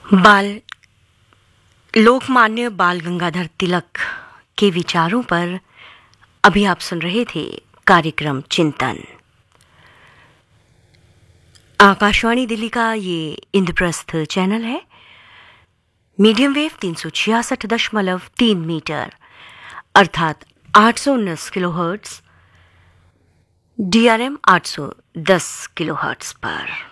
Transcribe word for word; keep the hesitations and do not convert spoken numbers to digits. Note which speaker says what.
Speaker 1: बाल लोकमान्य बाल गंगाधर तिलक के विचारों पर अभी आप सुन रहे थे कार्यक्रम चिंतन। आकाशवाणी दिल्ली का ये इंद्रप्रस्थ चैनल है, मीडियम वेव तीन सौ छियासठ दशमलव तीन मीटर अर्थात आठ सौ उन्नीस kilo hertz, D R M आठ सौ दस किलो हर्ट्स पर।